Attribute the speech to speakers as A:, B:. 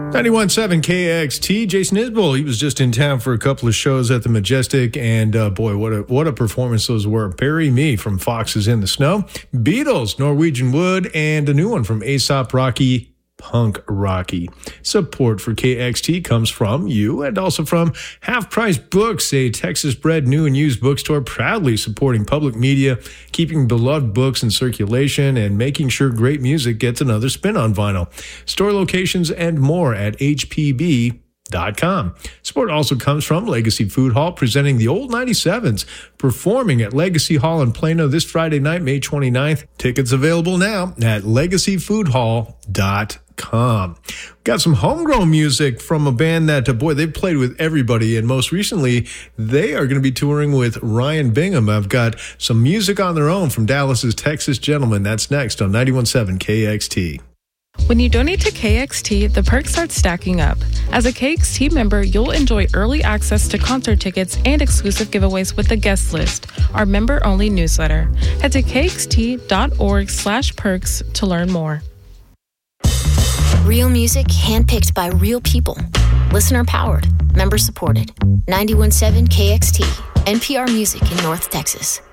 A: 91.7 KXT. Jason Isbell, he was just in town for a couple of shows at the Majestic, and boy, what a performance those were. Bury Me from Foxes in the Snow, Beatles, Norwegian Wood, and a new one from A$AP Rocky, Punk Rocky. Support for KXT comes from you and also from Half Price Books, a Texas-bred new and used bookstore proudly supporting public media, keeping beloved books in circulation, and making sure great music gets another spin on vinyl. Store locations and more at hpb.com. Support also comes from Legacy Food Hall, presenting the Old 97s, performing at Legacy Hall in Plano this Friday night, May 29th. Tickets available now at legacyfoodhall.com. Got some homegrown music from a band that, they've played with everybody, and most recently, they are going to be touring with Ryan Bingham. I've got some music on their own from Dallas's Texas Gentlemen. That's next on 91.7 KXT.
B: When you donate to KXT, the perks start stacking up. As a KXT member, you'll enjoy early access to concert tickets and exclusive giveaways with the guest list, our member-only newsletter. Head to kxt.org/perks to learn more.
C: Real music handpicked by real people. Listener-powered. Member-supported. 91.7 KXT. NPR Music in North Texas.